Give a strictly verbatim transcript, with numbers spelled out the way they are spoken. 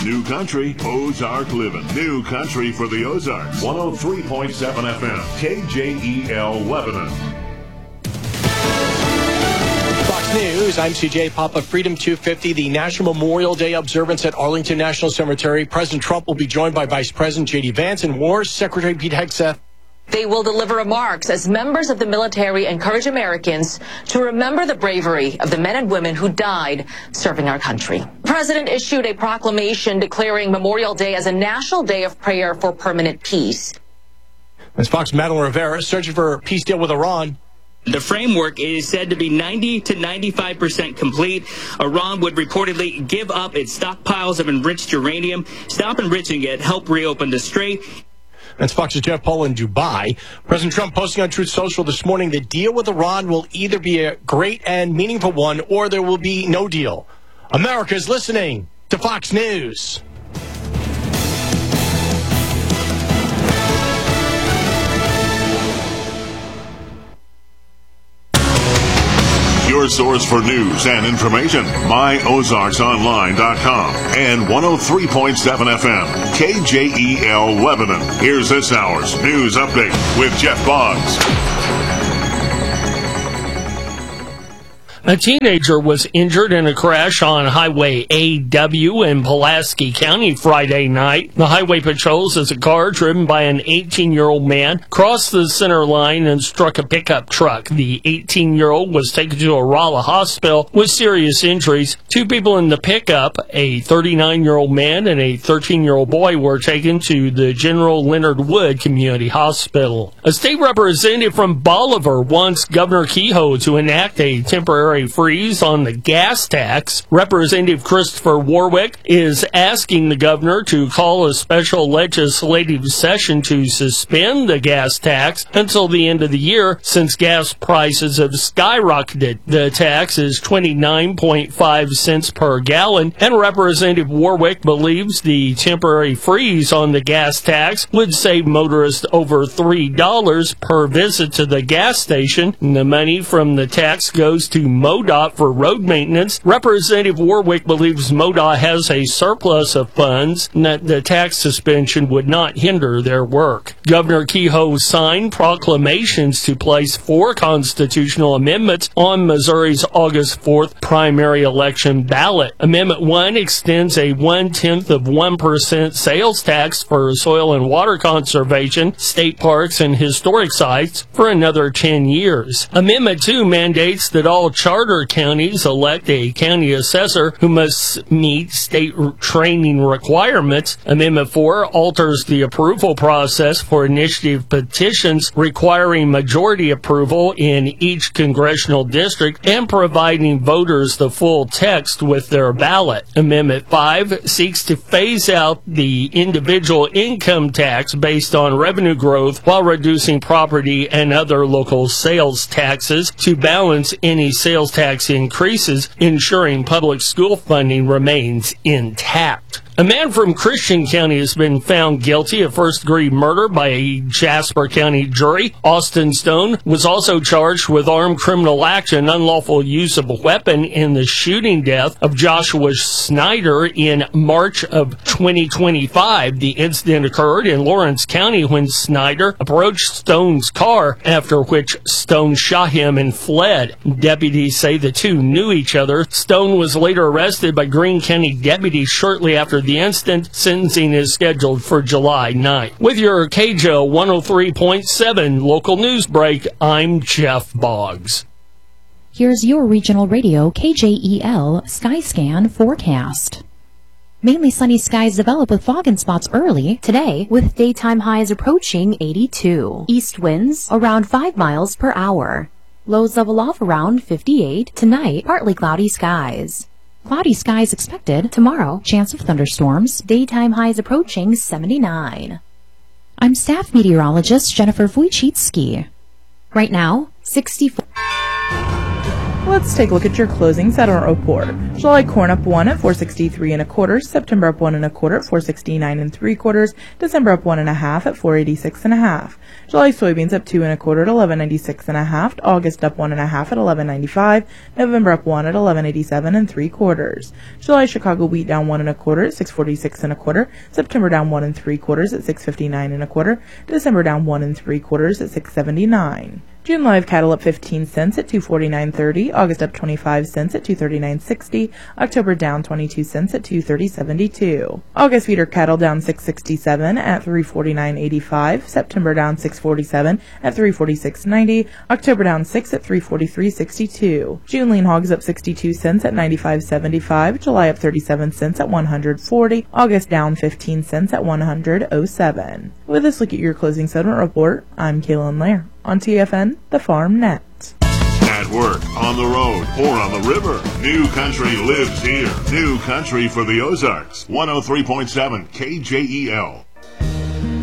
New Country, Ozark Living. New Country for the Ozarks. one oh three point seven F M, K J E L Lebanon. Fox News, I'm C J Papa. Freedom two fifty, the National Memorial Day observance at Arlington National Cemetery. President Trump will be joined by Vice President J D Vance and War Secretary Pete Hegseth. They will deliver remarks as members of the military encourage Americans to remember the bravery of the men and women who died serving our country. The president issued a proclamation declaring Memorial Day as a national day of prayer for permanent peace. As Fox Madeline Rivera searching for a peace deal with Iran. The framework is said to be ninety to ninety-five percent complete. Iran would reportedly give up its stockpiles of enriched uranium, stop enriching it, help reopen the strait. That's Fox's Jeff Paul in Dubai. President Trump posting on Truth Social this morning, the deal with Iran will either be a great and meaningful one or there will be no deal. America is listening to Fox News. Your source for news and information, my ozarks online dot com and one oh three point seven F M, K J E L Lebanon. Here's this hour's news update with Jeff Boggs. A teenager was injured in a crash on Highway A W in Pulaski County Friday night. The highway patrol says a car driven by an eighteen-year-old man crossed the center line and struck a pickup truck. The eighteen-year-old was taken to a Rolla hospital with serious injuries. Two people in the pickup, a thirty-nine-year-old man and a thirteen-year-old boy, were taken to the General Leonard Wood Community Hospital. A state representative from Bolivar wants Governor Kehoe to enact a temporary freeze on the gas tax. Representative Christopher Warwick is asking the governor to call a special legislative session to suspend the gas tax until the end of the year, since gas prices have skyrocketed. The tax is twenty-nine point five cents per gallon, and Representative Warwick believes the temporary freeze on the gas tax would save motorists over three dollars per visit to the gas station. The money from the tax goes to MoDOT for road maintenance. Representative Warwick believes MoDOT has a surplus of funds and that the tax suspension would not hinder their work. Governor Kehoe signed proclamations to place four constitutional amendments on Missouri's August fourth primary election ballot. Amendment one extends a one-tenth of one percent sales tax for soil and water conservation, state parks, and historic sites for another ten years. Amendment two mandates that all charter counties elect a county assessor who must meet state training requirements. Amendment four alters the approval process for initiative petitions, requiring majority approval in each congressional district and providing voters the full text with their ballot. Amendment five seeks to phase out the individual income tax based on revenue growth while reducing property and other local sales taxes to balance any sales tax increases, ensuring public school funding remains intact. A man from Christian County has been found guilty of first-degree murder by a Jasper County jury. Austin Stone was also charged with armed criminal act and unlawful use of a weapon in the shooting death of Joshua Snyder in March of twenty twenty-five. The incident occurred in Lawrence County when Snyder approached Stone's car, after which Stone shot him and fled. Deputies say the two knew each other. Stone was later arrested by Greene County deputies shortly after the incident. Sentencing is scheduled for July ninth. With your K J O one oh three point seven local news break, I'm Jeff Boggs. Here's your regional radio K J E L Skyscan forecast. Mainly sunny skies develop with fog and spots early today, with daytime highs approaching eighty-two. East winds around five miles per hour. Lows level off around fifty-eight. Tonight, partly cloudy skies. Cloudy skies expected tomorrow. Chance of thunderstorms. Daytime highs approaching seventy-nine. I'm staff meteorologist Jennifer Wojcicki. Right now, sixty-four. Let's take a look at your closing settlement report. July corn up one at four sixty-three and a quarter. September up one and a quarter at four sixty-nine and three quarters. December up one and a half at four eighty-six and a half. July soybeans up two and a quarter at eleven ninety-six and a half. August up one and a half at eleven ninety-five. November up one at eleven eighty-seven and three quarters. July Chicago wheat down one and a quarter at six forty-six and a quarter. September down one and three quarters at six fifty-nine and a quarter. December down one and three quarters at six seventy-nine. June live cattle up fifteen cents at two forty-nine thirty. August up twenty-five cents at two thirty-nine sixty. October down twenty-two cents at two thirty seventy-two. August feeder cattle down six sixty-seven at three forty-nine eighty-five. September down six forty-seven at three forty-six ninety. October down six at three forty-three sixty-two. June lean hogs up sixty-two cents at ninety-five seventy-five. July up thirty-seven cents at one hundred forty. August down fifteen cents at one hundred oh seven. With this look at your closing settlement report, I'm Kaylin Lair on T F N, the Farm Net. At work, on the road, or on the river, New Country lives here. New Country for the Ozarks. one oh three point seven K J E L.